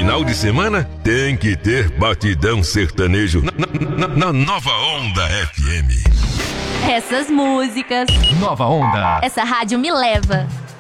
final de semana tem que ter batidão sertanejo na Nova Onda FM. Essas músicas. Nova Onda. Essa rádio me leva.